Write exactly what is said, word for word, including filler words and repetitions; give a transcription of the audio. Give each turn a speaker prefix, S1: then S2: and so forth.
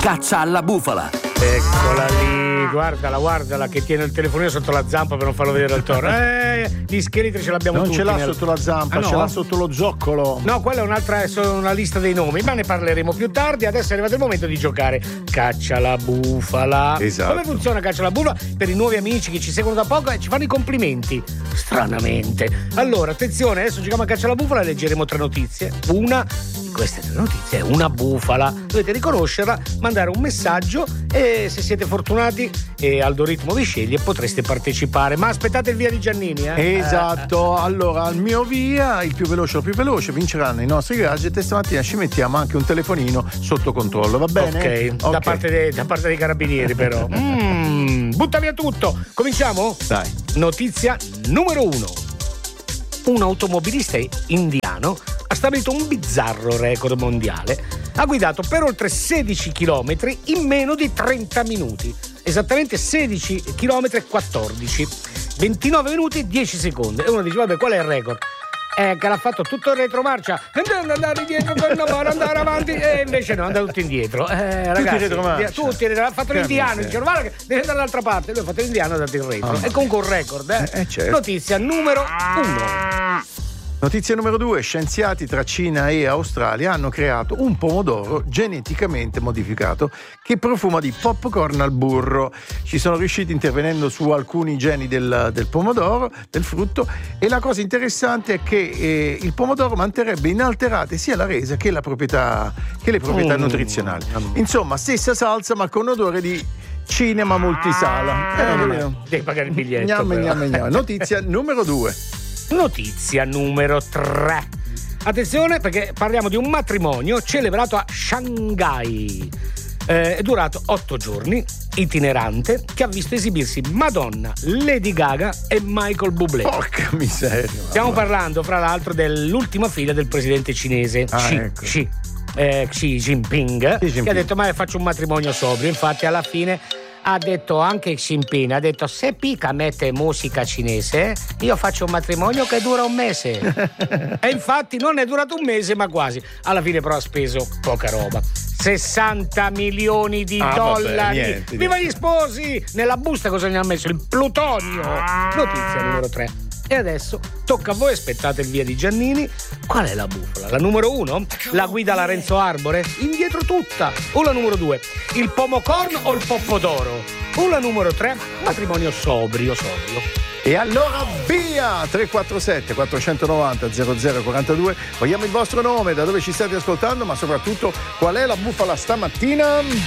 S1: Caccia alla bufala.
S2: Eccola lì, guardala, guardala che tiene il telefonino sotto la zampa per non farlo vedere al toro. Eh, gli scheletri ce l'abbiamo
S3: non
S2: tutti.
S3: Non ce l'ha
S2: nel...
S3: sotto la zampa,
S2: ah, no?
S3: ce l'ha sotto lo zoccolo.
S2: No, quella è un'altra, è solo una lista dei nomi, ma ne parleremo più tardi. Adesso è arrivato il momento di giocare Caccia la bufala.
S3: Esatto.
S2: Come funziona Caccia la bufala? Per i nuovi amici che ci seguono da poco e ci fanno i complimenti. Stranamente. Allora, attenzione, adesso giochiamo a Caccia la bufala e leggeremo tre notizie. Una di queste tre notizie è una bufala. Dovete riconoscerla, mandare un messaggio e se siete fortunati e Algoritmo vi sceglie potreste partecipare. Ma aspettate il via di Giannini, eh?
S3: Esatto, allora al mio via, il più veloce o più veloce vinceranno i nostri gadget e stamattina ci mettiamo anche un telefonino sotto controllo, va bene?
S2: Ok, okay. Da, parte dei, da parte dei carabinieri però. mm, butta via tutto. Cominciamo?
S3: Dai.
S2: Notizia numero uno. Un automobilista indiano ha stabilito un bizzarro record mondiale. Ha guidato per oltre sedici chilometri in meno di trenta minuti. Esattamente sedici chilometri e quattordici. ventinove minuti e dieci secondi. E uno dice, vabbè, qual è il record? Eh, che l'ha fatto tutto in retromarcia, andando andare indietro con la mano, andare avanti, e invece no, andare tutti indietro. Eh, ragazzi, tutti in retromarcia. Tutti, ha fatto l'indiano, dice, guarda che devi andare dall'altra parte, lui ha fatto l'indiano e ha dato il retro. Oh, e comunque un record, eh?
S3: eh, eh certo.
S2: Notizia numero uno.
S3: Notizia numero due. Scienziati tra Cina e Australia hanno creato un pomodoro geneticamente modificato che profuma di popcorn al burro. Ci sono riusciti intervenendo su alcuni geni del, del pomodoro, del frutto, e la cosa interessante è che eh, il pomodoro manterrebbe inalterate sia la resa che la proprietà che le proprietà mm. nutrizionali. Insomma, stessa salsa ma con odore di cinema multisala.
S2: Eh, devi pagare il biglietto.
S3: Gnam, gnam, gnam. Notizia numero due.
S2: Notizia numero tre. Attenzione perché parliamo di un matrimonio celebrato a Shanghai. Eh, è durato otto giorni, itinerante, che ha visto esibirsi Madonna, Lady Gaga e Michael Bublé.
S3: Porca miseria.
S2: Stiamo allora. parlando, fra l'altro, dell'ultima figlia del presidente cinese,
S3: ah,
S2: Xi,
S3: ecco.
S2: Xi, eh, Xi Jinping, Xi Jinping, che ha detto ma faccio un matrimonio sobrio. Infatti alla fine ha detto anche Xi Jinping, ha detto se Pica mette musica cinese io faccio un matrimonio che dura un mese. E infatti non è durato un mese ma quasi. Alla fine però ha speso poca roba, sessanta milioni di
S3: ah,
S2: dollari.
S3: Vabbè, niente,
S2: viva
S3: niente.
S2: Gli sposi! Nella busta cosa ne ha messo? Il plutonio. Notizia numero tre. E adesso tocca a voi, aspettate il via di Giannini. Qual è la bufala? La numero uno? La guida la Renzo Arbore? Indietro tutta. O la numero due? Il pomocorn o il poppodoro? O la numero tre? Matrimonio sobrio, sobrio.
S3: E allora via! tre quattro sette quattro nove zero zero zero quattro due. Vogliamo il vostro nome, da dove ci state ascoltando, ma soprattutto qual è la bufala stamattina?